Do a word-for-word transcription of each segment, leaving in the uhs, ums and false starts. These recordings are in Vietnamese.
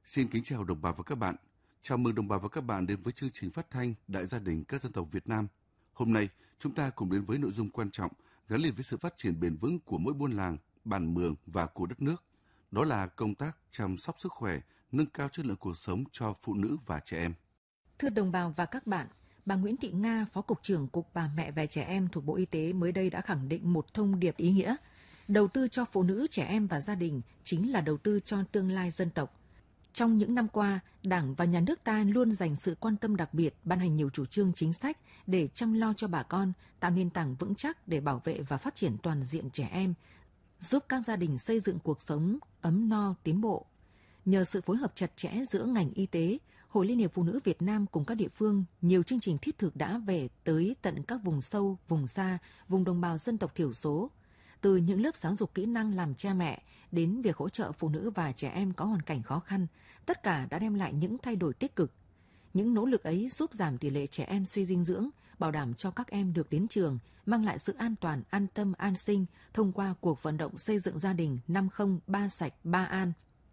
Xin kính chào đồng bào và các bạn. Chào mừng đồng bào và các bạn đến với chương trình phát thanh Đại gia đình các dân tộc Việt Nam. Hôm nay, chúng ta cùng đến với nội dung quan trọng gắn liền với sự phát triển bền vững của mỗi buôn làng, bản mường và của đất nước. Đó là công tác chăm sóc sức khỏe, nâng cao chất lượng cuộc sống cho phụ nữ và trẻ em. Thưa đồng bào và các bạn, bà Nguyễn Thị Nga, Phó Cục trưởng Cục Bà Mẹ và Trẻ Em thuộc Bộ Y tế mới đây đã khẳng định một thông điệp ý nghĩa. Đầu tư cho phụ nữ, trẻ em và gia đình chính là đầu tư cho tương lai dân tộc. Trong những năm qua, Đảng và Nhà nước ta luôn dành sự quan tâm đặc biệt, ban hành nhiều chủ trương chính sách để chăm lo cho bà con, tạo nền tảng vững chắc để bảo vệ và phát triển toàn diện trẻ em, giúp các gia đình xây dựng cuộc sống ấm no, tiến bộ. Nhờ sự phối hợp chặt chẽ giữa ngành y tế, Hội Liên hiệp Phụ nữ Việt Nam cùng các địa phương, nhiều chương trình thiết thực đã về tới tận các vùng sâu, vùng xa, vùng đồng bào dân tộc thiểu số. Từ những lớp giáo dục kỹ năng làm cha mẹ đến việc hỗ trợ phụ nữ và trẻ em có hoàn cảnh khó khăn, tất cả đã đem lại những thay đổi tích cực. Những nỗ lực ấy giúp giảm tỷ lệ trẻ em suy dinh dưỡng, bảo đảm cho các em được đến trường, mang lại sự an toàn, an tâm, an sinh thông qua cuộc vận động xây dựng gia đình năm không ba sạch ba an.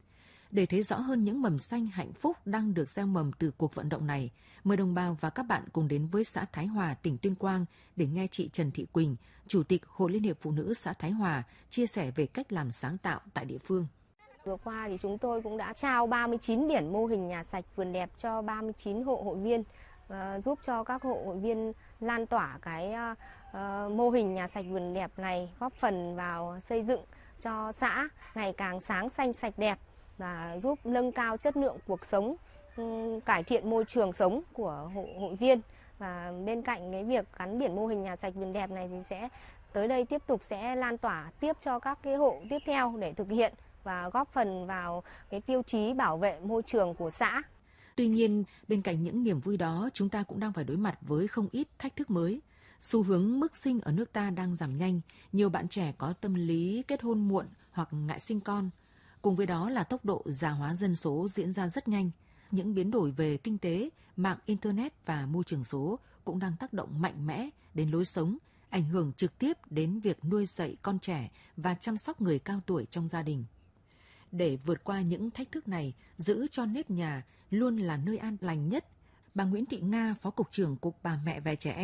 Để thấy rõ hơn những mầm xanh hạnh phúc đang được gieo mầm từ cuộc vận động này, mời đồng bào và các bạn cùng đến với xã Thái Hòa, tỉnh Tuyên Quang để nghe chị Trần Thị Quỳnh, Chủ tịch Hội Liên hiệp Phụ nữ xã Thái Hòa, chia sẻ về cách làm sáng tạo tại địa phương. Vừa qua thì chúng tôi cũng đã trao ba mươi chín biển mô hình nhà sạch vườn đẹp cho ba mươi chín hộ hội viên, uh, giúp cho các hộ hội viên lan tỏa cái uh, mô hình nhà sạch vườn đẹp này, góp phần vào xây dựng cho xã ngày càng sáng xanh sạch đẹp và giúp nâng cao chất lượng cuộc sống, cải thiện môi trường sống của hộ hội viên. Và bên cạnh cái việc gắn biển mô hình nhà sạch vườn đẹp này thì sẽ tới đây tiếp tục sẽ lan tỏa tiếp cho các cái hộ tiếp theo để thực hiện và góp phần vào cái tiêu chí bảo vệ môi trường của xã. Tuy nhiên, bên cạnh những niềm vui đó, chúng ta cũng đang phải đối mặt với không ít thách thức mới. Xu hướng mức sinh ở nước ta đang giảm nhanh, nhiều bạn trẻ có tâm lý kết hôn muộn hoặc ngại sinh con. Cùng với đó là tốc độ già hóa dân số diễn ra rất nhanh. Những biến đổi về kinh tế, mạng Internet và môi trường số cũng đang tác động mạnh mẽ đến lối sống, ảnh hưởng trực tiếp đến việc nuôi dạy con trẻ và chăm sóc người cao tuổi trong gia đình. Để vượt qua những thách thức này, giữ cho nếp nhà luôn là nơi an lành nhất, bà Nguyễn Thị Nga, Phó Cục trưởng Cục Bà Mẹ và Trẻ Em